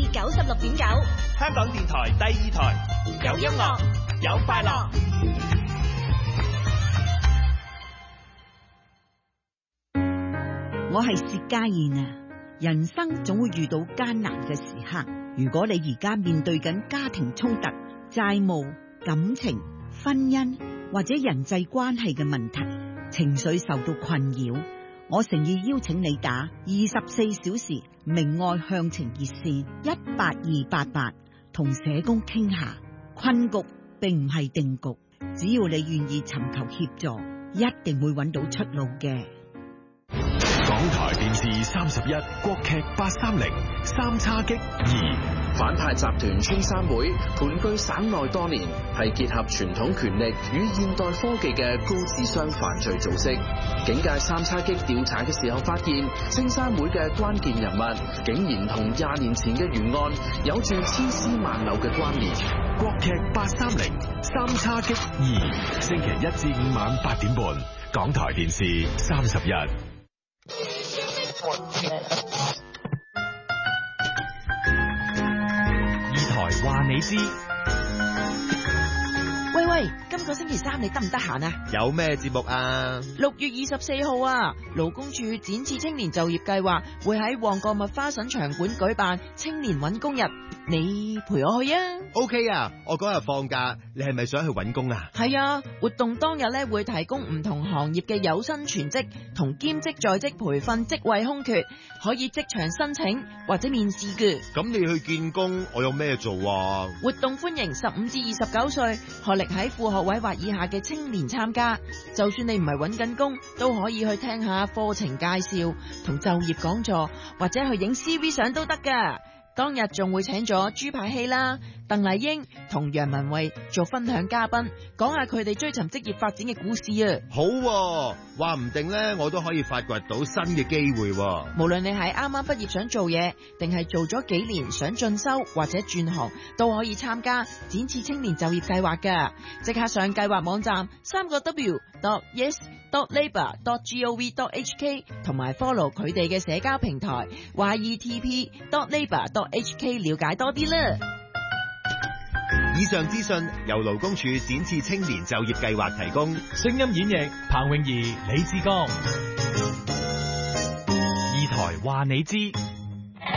96.9， 香港電台第2台，有音樂，有快樂。 我係薛家燕啊！人生總會遇到艱難嘅時刻，如果你而家面對緊家庭衝突、債務、感情、婚姻或者人際關係嘅問題，情緒受到困擾，我誠意邀請你打24小時明愛向晴熱線18288，同社工傾下。困局並唔係定局，只要你願意尋求協助，一定會揾到出路嘅。 港台電視31國劇830三叉戟2， 反派集團青山會盤踞省內多年，係結合傳統權力與現代科技嘅高智商犯罪組織。警界三叉戟調查嘅時候發現，青山會嘅關鍵人物竟然同20年前嘅懸案有住千絲萬縷嘅關聯。 國劇830三叉戟2，星期1至5晚8點半，港台電視31。 二台話你知。 喂，今個星期3你得唔得閒啊？ 有咩節目啊 ？6月24號啊，勞工處展翅青年就業計劃會喺旺角麥花臣場館舉辦青年搵工日，你陪我去啊 ？OK 啊，我嗰日放假，你係咪想去搵工啊？ 係啊，活動當日咧會提供唔同行業嘅有薪全職同兼職在職培訓職位空缺，可以即場申請或者面試嘅。 咁你去見工，我有咩做啊？ 活動歡迎15至29歲，學歷喺副學位或以下嘅青年參加。就算你唔係搵緊工，都可以去聽下課程介紹同就業講座，或者去影 CV 相都得噶。當日仲會請咗朱柏希啦、鄧麗英同楊文慧做分享嘉賓，講下佢哋追尋職業發展嘅故事啊！ 好喎，話唔定呢，我都可以發掘到新嘅機會喎。 無論你係啱啱畢業想做嘢，定係做咗幾年想進修或者轉行，都可以參加展翅青年就業計劃㗎。即刻上計劃網站3w.yes.labour.gov.hk 同埋 follow 佢哋嘅社交平台 yetp.labour.hk 了解多啲啦。 以上資訊由勞工處展翅青年就業計劃提供。 聲音演繹彭詠儀、李志剛。二台話你知。